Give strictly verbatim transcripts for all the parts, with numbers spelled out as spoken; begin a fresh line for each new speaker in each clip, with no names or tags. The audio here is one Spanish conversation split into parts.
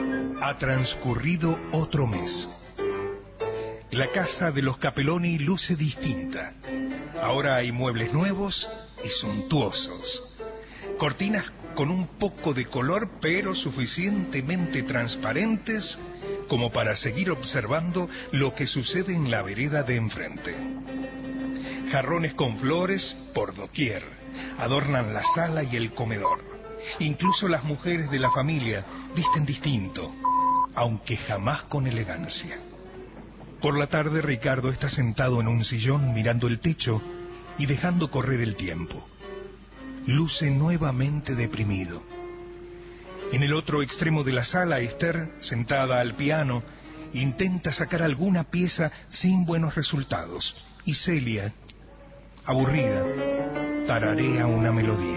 Ha transcurrido otro mes. La casa de los Capeloni luce distinta. Ahora hay muebles nuevos y suntuosos. Cortinas con un poco de color, pero suficientemente transparentes como para seguir observando lo que sucede en la vereda de enfrente. Jarrones con flores por doquier adornan la sala y el comedor. Incluso las mujeres de la familia visten distinto, aunque jamás con elegancia. Por la tarde Ricardo está sentado en un sillón mirando el techo y dejando correr el tiempo. Luce nuevamente deprimido. En el otro extremo de la sala, Esther, sentada al piano, intenta sacar alguna pieza sin buenos resultados. Y Celia, aburrida, tararea una melodía.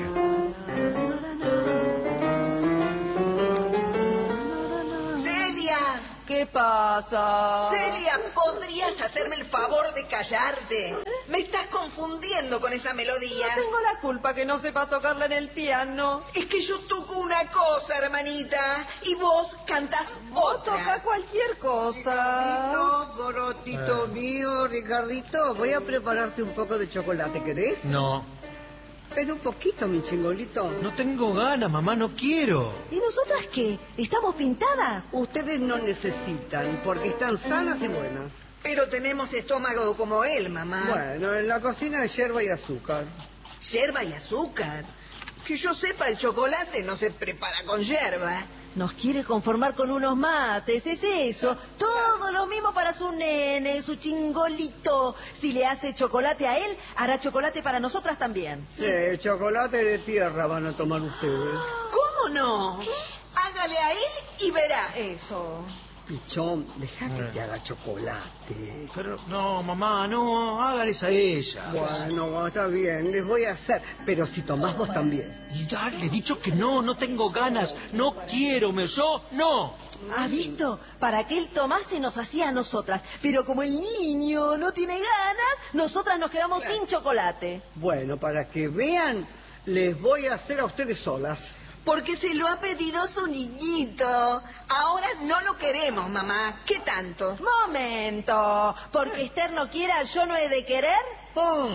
¿Qué pasa?
Celia, ¿podrías hacerme el favor de callarte? ¿Eh? Me estás confundiendo con esa melodía.
No tengo la culpa que no sepa tocarla en el piano.
Es que yo toco una cosa, hermanita, y vos cantás otra.
Vos toca cualquier cosa.
Ricardito, borotito eh. mío, Ricardito, voy a prepararte un poco de chocolate, ¿querés?
No.
Pero un poquito, mi chingolito.
No tengo ganas, mamá, no quiero.
¿Y nosotras qué? ¿Estamos pintadas?
Ustedes no necesitan, porque están sanas y buenas.
Pero tenemos estómago como él, mamá.
Bueno, en la cocina hay yerba y azúcar.
¿Yerba y azúcar? Que yo sepa, el chocolate no se prepara con yerba.
Nos quiere conformar con unos mates, es eso. Todo lo mismo para su nene, su chingolito. Si le hace chocolate a él, hará chocolate para nosotras también.
Sí, chocolate de tierra van a tomar ustedes.
¿Cómo no?
¿Qué?
Hágale a él y verá.
Eso.
Pichón, deja que te haga chocolate.
Pero, no, mamá, no, hágales a ella.
Bueno, está bien, les voy a hacer. Pero si tomás vos también.
Ya le he dicho que no, no tengo ganas. No quiero, me yo, no.
¿Has visto? Para que él tomase nos hacía a nosotras. Pero como el niño no tiene ganas, nosotras nos quedamos sin chocolate.
Bueno, para que vean, les voy a hacer a ustedes solas.
Porque se lo ha pedido su niñito. Ahora no lo queremos, mamá. ¿Qué tanto?
Momento. Porque Esther no quiera, ¿yo no he de querer?
Oh,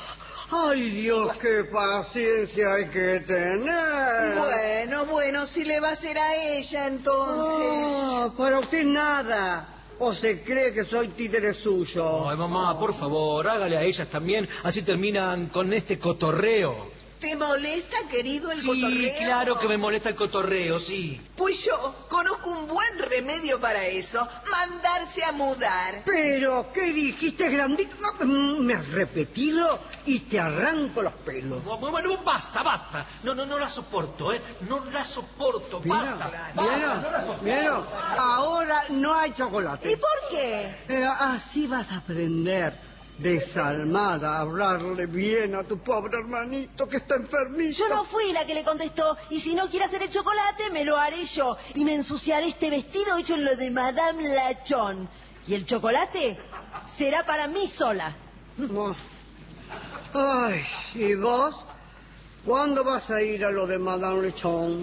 ¡ay, Dios, qué paciencia hay que tener!
Bueno, bueno, si le va a hacer a ella, entonces...
Oh, para usted nada. ¿O se cree que soy títere suyo?
Ay, mamá, por favor, hágale a ellas también. Así terminan con este cotorreo.
¿Te molesta, querido, el
sí,
cotorreo?
Sí, claro que me molesta el cotorreo, sí.
Pues yo conozco un buen remedio para eso. Mandarse a mudar.
¿Pero qué dijiste, grandito? ¿Me has repetido? Y te arranco los pelos.
Bueno, basta, basta. No, no, no la soporto, ¿eh? No la soporto,
mira,
basta.
Mira,
no la soporto.
Mira, ahora no hay chocolate.
¿Y por qué?
Eh, así vas a aprender. Desalmada, a hablarle bien a tu pobre hermanito que está enfermito.
Yo no fui la que le contestó. Y si no quiere hacer el chocolate, me lo haré yo. Y me ensuciaré este vestido hecho en lo de Madame Lachon. Y el chocolate será para mí sola.
Oh. Ay, ¿y vos? ¿Cuándo vas a ir a lo de Madame Lachon?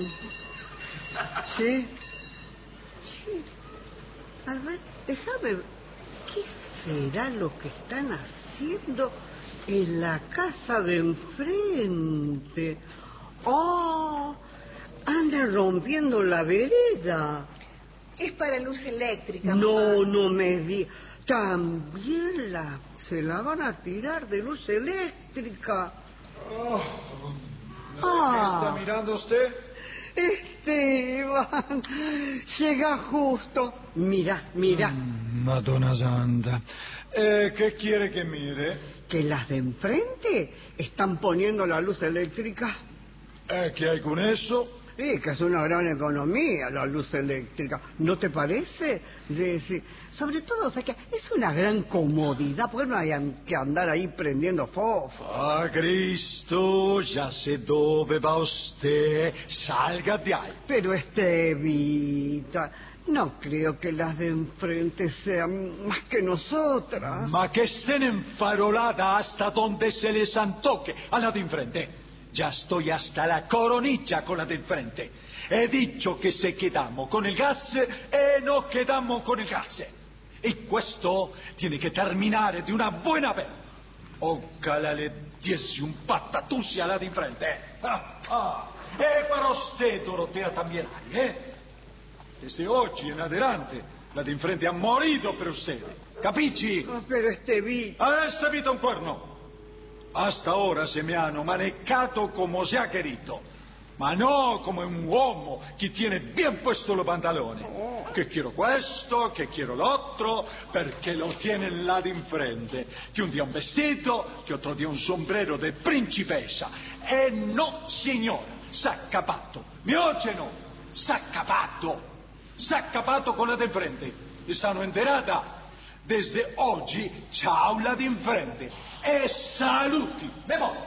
¿Sí? Sí. A ver, déjame ver. ¿Qué será lo que están haciendo en la casa de enfrente? ¡Oh! Andan rompiendo la vereda.
Es para luz eléctrica,
No,
mamá.
no me di. También la, se la van a tirar de luz eléctrica.
Oh,
Ah.
¿Qué está mirando usted?
Esteban, llega justo. Mira, mira.
Mm, Madonna Santa. Eh, ¿Qué quiere que mire?
Que las de enfrente están poniendo la luz eléctrica.
Eh, ¿Qué hay con eso?
Sí, que es una gran economía la luz eléctrica, ¿no te parece? Sí, sí. Sobre todo, o sea, que es una gran comodidad, porque no hay que andar ahí prendiendo fósforo.
Ah, Cristo, ya sé dove va usted, salga de ahí.
Pero Estevita, no creo que las de enfrente sean más que nosotras.
Ma que estén enfaroladas hasta donde se les antoque a la de enfrente. Ya estoy hasta la coronilla con la del frente. He dicho che se quedamos con il gas e non quedamos con il gas. E questo tiene che terminare di una buena vez. Ojalá le diese un patatús a la de enfrente. Ah, ah. E para usted, Dorotea, también hay, ¿eh? Desde oggi en adelante, la de enfrente ha morido per usted. ¿Capici?
Oh, pero este vi...
Ha sabido un cuerno. Hasta ahora se me hanno manejado como se ha querido, ma no come un uomo che tiene bien puesto los pantalones. Che quiero questo, che quiero l'altro, perché lo tiene là di frente. Che un dia un vestito, che otro dia un sombrero de principessa. E no, signora, s'ha capato. Mi oye no, s'ha capato. S'ha capato con la di frente. E stanno enterata. Desde oggi, ciao la di frente. E saluti. Me voy.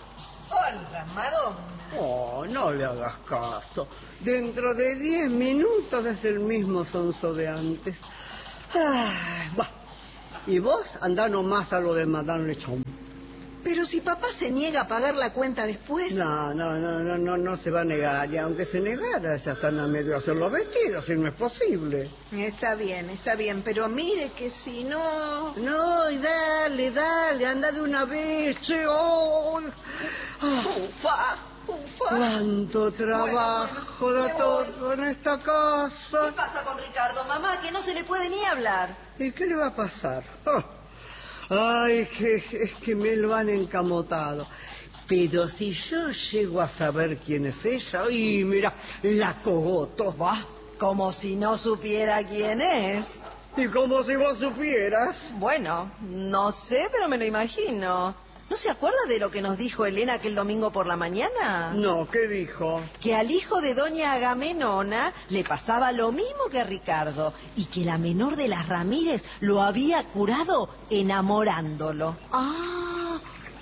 Hola, Madonna.
Oh, no le hagas caso. Dentro de diez minutos es el mismo sonso de antes. Ay, bah. Y vos andá nomás a lo de Madame Lechon.
Pero si papá se niega a pagar la cuenta después...
No, no, no, no, no, no se va a negar. Y aunque se negara, ya están a medio de hacer los vestidos, y no es posible.
Está bien, está bien, pero mire que si no...
No, y dale, dale, anda de una vez, che. Oh. Ah.
Ufa, ufa.
Cuánto trabajo
Bueno, bueno,
de
me
todo en esta casa.
¿Qué pasa con Ricardo, mamá? Que no se le puede ni hablar.
¿Y qué le va a pasar? Oh. Ay, que, es que me lo han encamotado. Pero si yo llego a saber quién es ella, y mira, la cogoto.
Bah, como si no supiera quién es.
Y como si vos supieras.
Bueno, no sé, pero me lo imagino. ¿No se acuerda de lo que nos dijo Elena aquel domingo por la mañana?
No, ¿qué dijo?
Que al hijo de doña Agamenona le pasaba lo mismo que a Ricardo y que la menor de las Ramírez lo había curado enamorándolo.
Ah,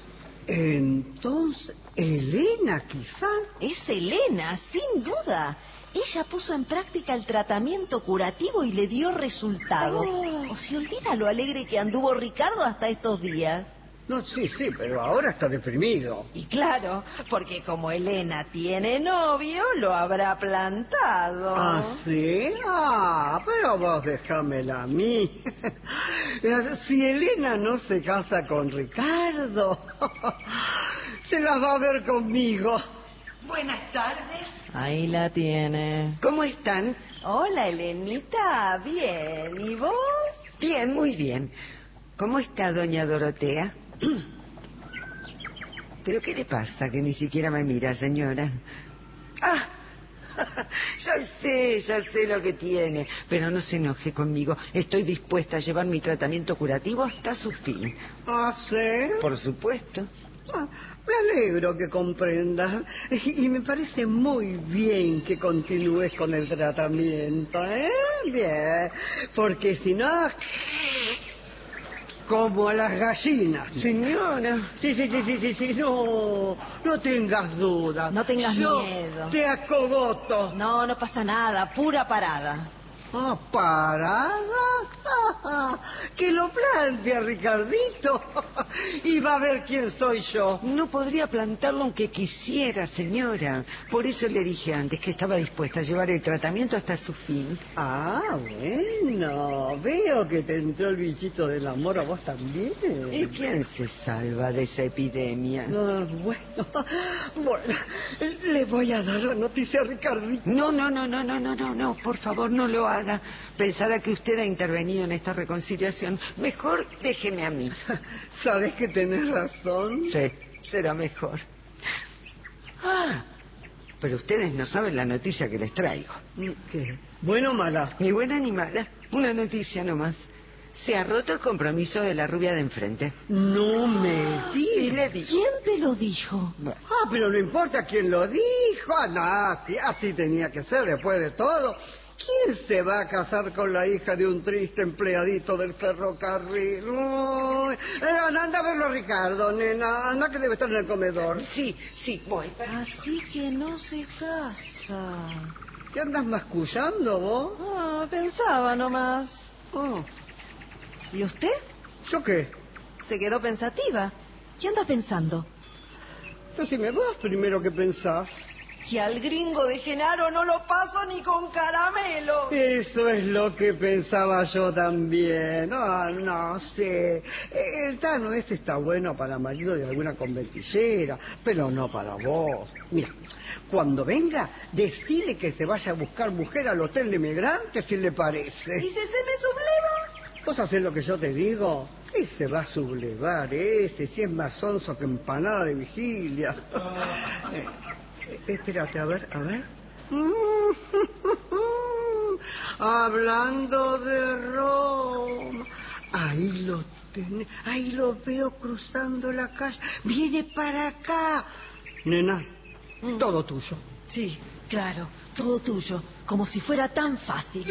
entonces, Elena quizás.
Es Elena, sin duda. Ella puso en práctica el tratamiento curativo y le dio resultado.
Oh.
¿O se olvida lo alegre que anduvo Ricardo hasta estos días?
No, sí, sí, pero ahora está deprimido.
Y claro, porque como Elena tiene novio, lo habrá plantado.
¿Ah, sí? Ah, pero vos déjamela a mí. Si Elena no se casa con Ricardo, se las va a ver conmigo.
Buenas tardes.
Ahí la tiene.
¿Cómo están?
Hola, Elenita. Bien. ¿Y vos?
Bien, muy bien. ¿Cómo está doña Dorotea? ¿Pero qué le pasa que ni siquiera me mira, señora? Ah, ya sé, ya sé lo que tiene, pero no se enoje conmigo. Estoy dispuesta a llevar mi tratamiento curativo hasta su fin.
¿Ah, sí?
Por supuesto.
Ah, me alegro que comprendas y, y me parece muy bien que continúes con el tratamiento, ¿eh? Bien, porque si no... Como a las gallinas.
Señora.
Sí, sí, sí, sí, sí, sí, no, no tengas dudas.
No tengas
Yo
miedo.
te acogoto.
No, no pasa nada. Pura parada.
Ah, ¿parada? Que lo plantea Ricardito. Y va a ver quién soy yo.
No podría plantarlo aunque quisiera, señora. Por eso le dije antes que estaba dispuesta a llevar el tratamiento hasta su fin.
Ah, bueno. Veo que te entró el bichito del amor a vos también.
¿Y quién se salva de esa epidemia?
No, bueno, bueno, le voy a dar la noticia a Ricardito.
No, no, no, no, no, no, no, no, por favor, no lo haga. Pensará que usted ha intervenido en esta reconciliación. Mejor déjeme a mí.
¿Sabes que tenés razón?
Sí, será mejor. Ah, pero ustedes no saben la noticia que les traigo.
¿Qué? ¿Buena o mala?
Ni buena ni mala, una noticia nomás. Se ha roto el compromiso de la rubia de enfrente.
No me digas.
Sí, le dije.
¿Quién te lo dijo?
Ah, pero no importa quién lo dijo. Ah, no, así, así tenía que ser después de todo. ¿Quién se va a casar con la hija de un triste empleadito del ferrocarril? Uy, eh, anda a verlo, Ricardo, nena. Anda que debe estar en el comedor.
Sí, sí, voy.
Así que no se casa.
¿Qué andas mascullando vos?
Ah, pensaba nomás.
Oh,
¿Y usted?
¿yo qué?
Se quedó pensativa. ¿Qué anda pensando?
Decime vos primero qué pensás.
Que al gringo de Genaro no lo paso ni con caramelo.
Eso es lo que pensaba yo también. No, no sé. El Tano ese está bueno para marido de alguna conventillera, pero no para vos. Mira, cuando venga, decile que se vaya a buscar mujer al hotel de Migrantes, si le parece.
¿Y si se me subleva?
¿Vos hacés lo que yo te digo? Y se va a sublevar ese, si es más sonso que empanada de vigilia. Eh, espérate, a ver, a ver. Hablando de Roma, ahí lo tenés, ahí lo veo cruzando la calle. Viene para acá. Nena, mm. todo tuyo.
Sí, claro, todo tuyo, como si fuera tan fácil.